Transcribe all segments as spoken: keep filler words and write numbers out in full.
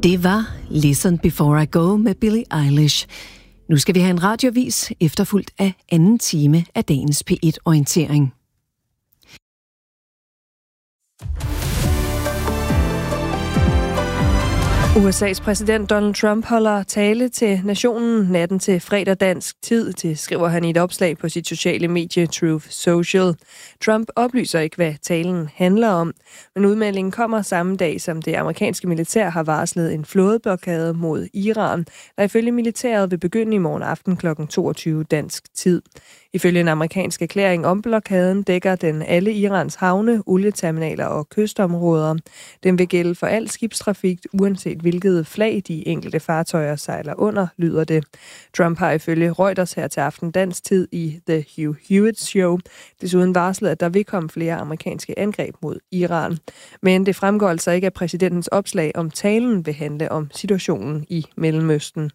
Det var Listen Before I Go med Billie Eilish. Nu skal vi have en radioavis efterfulgt af anden time af dagens P et-orientering. U S A's præsident Donald Trump holder tale til nationen natten til fredag dansk tid, det skriver han i et opslag på sit sociale medie Truth Social. Trump oplyser ikke, hvad talen handler om, men udmeldingen kommer samme dag, som det amerikanske militær har varslet en flådeblokade mod Iran, der ifølge militæret vil begynde i morgen aften klokken toogtyve dansk tid. Ifølge en amerikansk erklæring om blokaden dækker den alle Irans havne, olieterminaler og kystområder. Den vil gælde for al skibstrafik, uanset hvilket flag de enkelte fartøjer sejler under, lyder det. Trump har ifølge Reuters her til aften dansk tid i The Hugh Hewitt Show desuden varslet, at der vil komme flere amerikanske angreb mod Iran. Men det fremgår altså ikke af præsidentens opslag, om talen vil handle om situationen i Mellemøsten.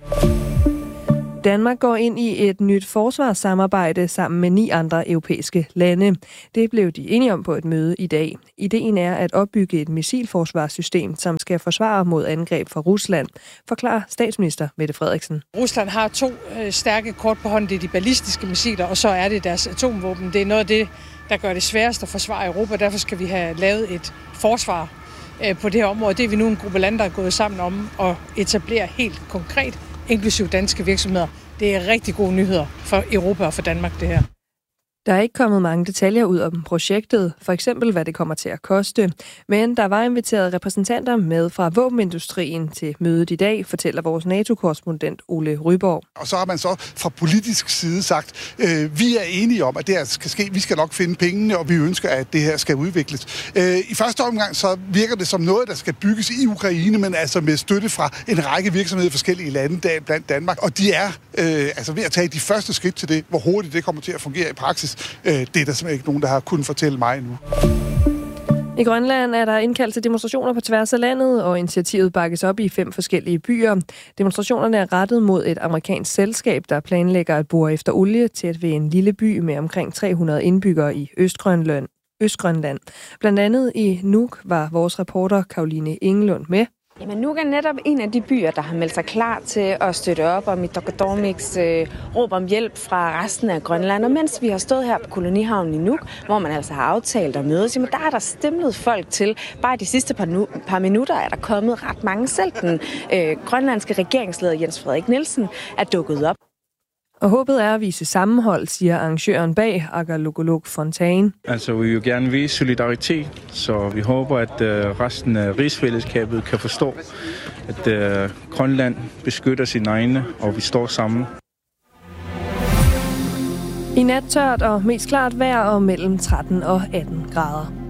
Danmark går ind i et nyt forsvarssamarbejde sammen med ni andre europæiske lande. Det blev de enige om på et møde i dag. Ideen er at opbygge et missilforsvarssystem, som skal forsvare mod angreb fra Rusland, forklarer statsminister Mette Frederiksen. Rusland har to øh, stærke kort på hånden, det er de ballistiske missiler, og så er det deres atomvåben. Det er noget af det, der gør det sværest at forsvare Europa. Derfor skal vi have lavet et forsvar øh, på det her område. Det er vi nu en gruppe lande, der er gået sammen om at etablere helt konkret, inklusive danske virksomheder. Det er rigtig gode nyheder for Europa og for Danmark, det her. Der er ikke kommet mange detaljer ud om projektet, for eksempel hvad det kommer til at koste. Men der var inviteret repræsentanter med fra våbenindustrien til mødet i dag, fortæller vores NATO-korrespondent Ole Ryborg. Og så har man så fra politisk side sagt, øh, vi er enige om, at det her skal ske. Vi skal nok finde pengene, og vi ønsker, at det her skal udvikles. Øh, I første omgang så virker det som noget, der skal bygges i Ukraine, men altså med støtte fra en række virksomheder i forskellige lande, blandt Danmark. Og de er øh, altså ved at tage de første skridt til det, hvor hurtigt det kommer til at fungere i praksis. Det er der simpelthen ikke nogen, der har kunnet fortælle mig endnu. I Grønland er der indkaldt til demonstrationer på tværs af landet, og initiativet bakkes op i fem forskellige byer. Demonstrationerne er rettet mod et amerikansk selskab, der planlægger at bore efter olie tæt ved en lille by med omkring tre hundrede indbyggere i Østgrønland. Østgrønland. Blandt andet i Nuuk var vores reporter Karoline Ingelund med. Jamen, Nuuk er netop en af de byer, der har meldt sig klar til at støtte op om Ittoqqortoormiits øh, råb om hjælp fra resten af Grønland. Og mens vi har stået her på kolonihavnen i Nuuk, hvor man altså har aftalt at mødes, jamen, der er der stemlet folk til. Bare de sidste par, nu, par minutter er der kommet ret mange. Selv den øh, grønlandske regeringsleder Jens Frederik Nielsen er dukket op. Og håbet er at vise sammenhold, siger arrangøren bag Agaluguluk Fontaine. Altså, vi vil jo gerne vise solidaritet, så vi håber, at uh, resten af rigsfællesskabet kan forstå, at uh, Grønland beskytter sine egne, og vi står sammen. I nat tørt og mest klart vejr og mellem tretten og atten grader.